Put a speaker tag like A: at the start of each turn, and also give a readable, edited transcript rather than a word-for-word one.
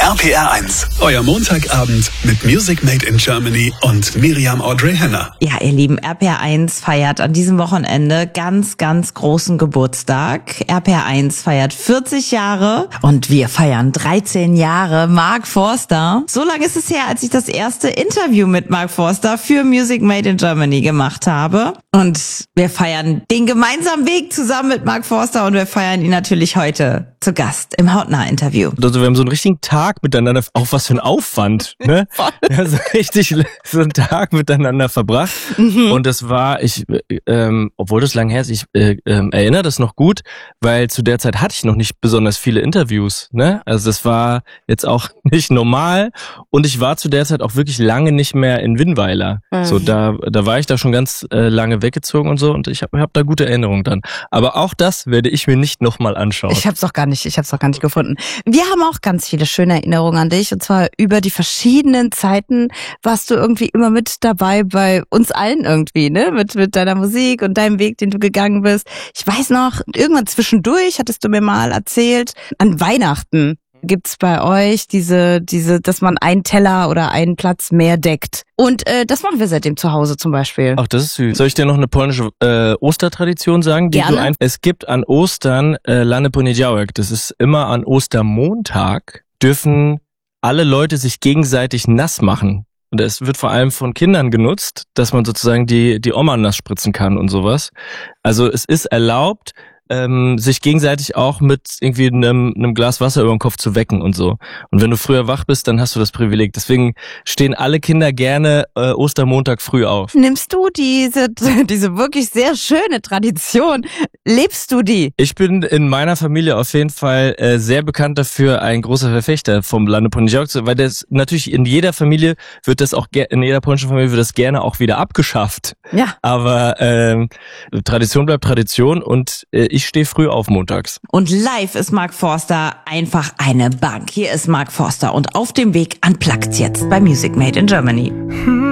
A: RPR 1, euer Montagabend mit Music Made in Germany und Miriam Audrey Henner.
B: Ja, ihr Lieben, RPR 1 feiert an diesem Wochenende ganz, ganz großen Geburtstag. RPR 1 feiert 40 Jahre und wir feiern 13 Jahre Mark Forster. So lange ist es her, als ich das erste Interview mit Mark Forster für Music Made in Germany gemacht habe. Und wir feiern den gemeinsamen Weg zusammen mit Mark Forster und wir feiern ihn natürlich heute zu Gast im Hautnah-Interview.
C: Also wir haben so einen richtigen Tag miteinander, auch was für ein Aufwand, ne? Ja, so richtig so einen Tag miteinander verbracht. Und das war, obwohl das lang her ist, ich erinnere das noch gut, weil zu der Zeit hatte ich noch nicht besonders viele Interviews, ne? Also das war jetzt auch nicht normal und ich war zu der Zeit auch wirklich lange nicht mehr in Winnweiler. So, da war ich da schon ganz lange weggezogen und so und ich hab da gute Erinnerungen dran. Aber auch das werde ich mir nicht nochmal anschauen.
D: Ich hab's auch gar nicht gefunden. Wir haben auch ganz viele schöne Erinnerungen an dich und zwar über die verschiedenen Zeiten warst du irgendwie immer mit dabei bei uns allen irgendwie, ne? Mit deiner Musik und deinem Weg, den du gegangen bist. Ich weiß noch, irgendwann zwischendurch hattest du mir mal erzählt, an Weihnachten gibt's bei euch diese, dass man einen Teller oder einen Platz mehr deckt. Und das machen wir seitdem zu Hause zum Beispiel.
C: Ach, das ist süß. Soll ich dir noch eine polnische Ostertradition sagen?
D: Gerne.
C: Es gibt an Ostern Lany Poniedziałek. Das ist immer an Ostermontag, dürfen alle Leute sich gegenseitig nass machen. Und es wird vor allem von Kindern genutzt, dass man sozusagen die Oma nass spritzen kann und sowas. Also es ist erlaubt, sich gegenseitig auch mit irgendwie einem Glas Wasser über den Kopf zu wecken und so. Und wenn du früher wach bist, dann hast du das Privileg. Deswegen stehen alle Kinder gerne Ostermontag früh auf.
D: Nimmst du diese wirklich sehr schöne Tradition, lebst du die?
C: Ich bin in meiner Familie auf jeden Fall sehr bekannt dafür, ein großer Verfechter vom Lany Poniedziałek, weil das natürlich in jeder Familie in jeder polnischen Familie wird das gerne auch wieder abgeschafft.
D: Ja.
C: Aber Tradition bleibt Tradition und ich stehe früh auf montags.
B: Und live ist Mark Forster einfach eine Bank. Hier ist Mark Forster und auf dem Weg unplugged jetzt bei Music Made in Germany.